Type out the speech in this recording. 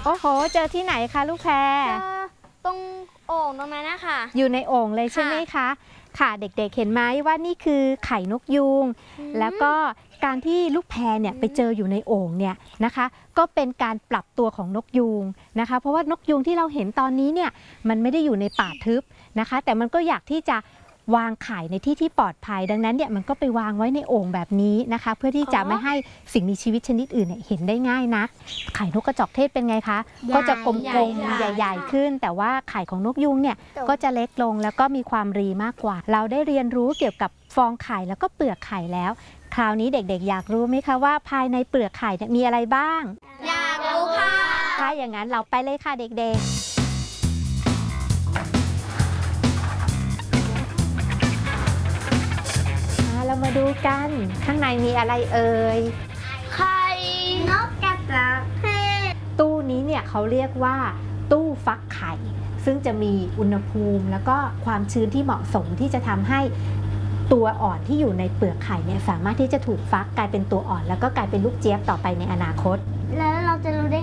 โอ้โหเจอที่ไหนคะลูกแพรตรงโอ่งตรงนั้นนะคะอยู่ในโอ่งเลยใช่ไหมคะค่ะเด็กๆเห็นไหมว่านี่คือไข่นกยูงแล้วก็การที่ลูกแพรเนี่ยไปเจออยู่ในโอ่งเนี่ยนะคะก็เป็นการปรับตัวของนกยูงนะคะเพราะว่านกยูงที่เราเห็นตอนนี้เนี่ยมันไม่ได้อยู่ในป่าทึบนะคะแต่มันก็อยากที่จะวางไข่ในที่ที่ปลอดภัยดังนั้นเนี่ยมันก็ไปวางไว้ในโอ่งแบบนี้นะคะเพื่อที่จะไม่ให้สิ่งมีชีวิตชนิดอื่นเนี่ยเห็นได้ง่ายนักไข่นกกระจอกเทศเป็นไงคะก็จะกลมๆใหญ่ๆขึ้นแต่ว่าไข่ของนกยูงเนี่ยก็จะเล็กลงแล้วก็มีความรีมากกว่าเราได้เรียนรู้เกี่ยวกับฟองไข่แล้วก็เปลือกไข่แล้วคราวนี้เด็กๆอยากรู้ไหมคะว่าภายในเปลือกไข่เนี่ยมีอะไรบ้างอยากรู้ค่ะถ้าอย่างนั้นเราไปเลยค่ะเด็กๆเรามาดูกันข้างในมีอะไรเอ่ยไข่นกกระจอกเทศตู้นี้เนี่ยเขาเรียกว่าตู้ฟักไข่ซึ่งจะมีอุณหภูมิแล้วก็ความชื้นที่เหมาะสมที่จะทำให้ตัวอ่อนที่อยู่ในเปลือกไข่เนี่ยสามารถที่จะถูกฟักกลายเป็นตัวอ่อนแล้วก็กลายเป็นลูกเจี๊ยบต่อไปในอนาคตแล้วเราจะรู้ได้